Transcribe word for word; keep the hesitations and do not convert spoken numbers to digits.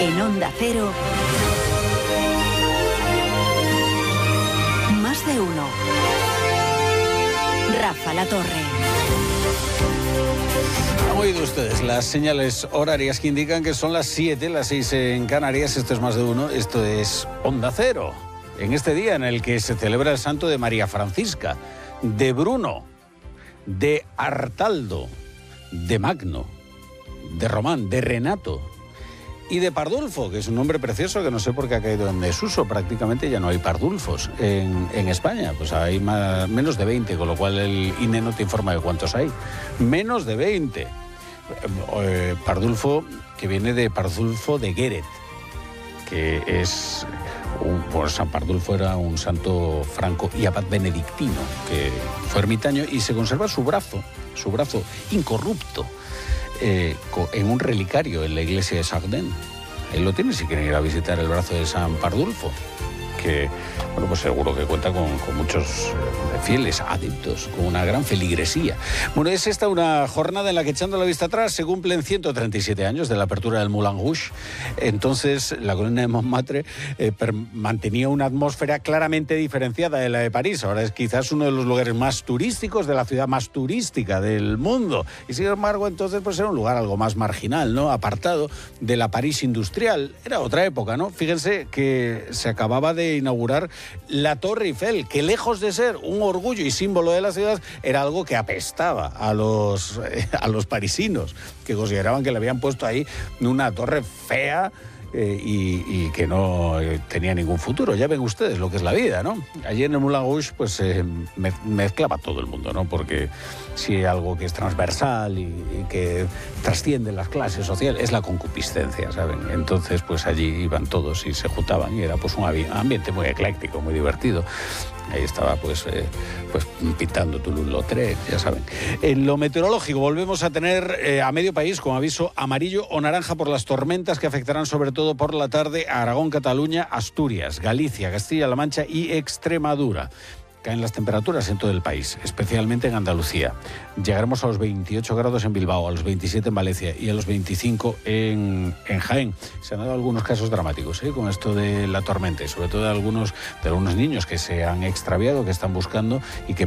En Onda Cero, Más de Uno. Rafa La Torre. Han oído ustedes las señales horarias que indican que son las siete, las seis en Canarias. Esto es Más de Uno, esto es Onda Cero. En este día en el que se celebra el santo de María Francisca, de Bruno, de Artaldo, de Magno, de Román, de Renato y de Pardulfo, que es un nombre precioso que no sé por qué ha caído en desuso. Prácticamente ya no hay Pardulfos en, en España. Pues hay más, menos de veinte, con lo cual el I N E no te informa de cuántos hay. Menos de veinte. Eh, Pardulfo, que viene de Pardulfo de Guéret, que es... Un, pues San Pardulfo era un santo franco y abad benedictino, que fue ermitaño y se conserva su brazo, su brazo incorrupto, eh, en un relicario en la iglesia de Sardén. Él lo tiene si quieren ir a visitar el brazo de San Pardulfo, que, bueno, pues seguro que cuenta con, con muchos fieles adeptos, con una gran feligresía. Bueno, es esta una jornada en la que, echando la vista atrás, se cumplen ciento treinta y siete años de la apertura del Moulin Rouge. Entonces, la colina de Montmartre eh, mantenía una atmósfera claramente diferenciada de la de París. Ahora es quizás uno de los lugares más turísticos, de la ciudad más turística del mundo. Y sin embargo, entonces, pues era un lugar algo más marginal, ¿no? Apartado de la París industrial. Era otra época, ¿no? Fíjense que se acababa de inaugurar la Torre Eiffel, que lejos de ser un orgullo y símbolo de la ciudad, era algo que apestaba a los, a los parisinos, que consideraban que le habían puesto ahí una torre fea eh, y, y que no eh, tenía ningún futuro. Ya ven ustedes lo que es la vida, ¿no? Allí en el Moulin Rouge, pues eh, me, mezclaba todo el mundo, ¿no? Porque si hay algo que es transversal y, y que trasciende las clases sociales, es la concupiscencia, ¿saben? Entonces, pues allí iban todos y se juntaban y era pues un ambiente muy ecléctico, muy divertido. Ahí estaba pues, eh, pues pintando Toulouse-Lautrec, ya saben. En lo meteorológico volvemos a tener eh, a medio país con aviso amarillo o naranja por las tormentas que afectarán sobre todo por la tarde a Aragón, Cataluña, Asturias, Galicia, Castilla-La Mancha y Extremadura. Caen las temperaturas en todo el país, especialmente en Andalucía. Llegaremos a los veintiocho grados en Bilbao, a los veintisiete en Valencia y a los veinticinco en, en Jaén. Se han dado algunos casos dramáticos, ¿eh? Con esto de la tormenta, y sobre todo de algunos, de algunos niños que se han extraviado, que están buscando y que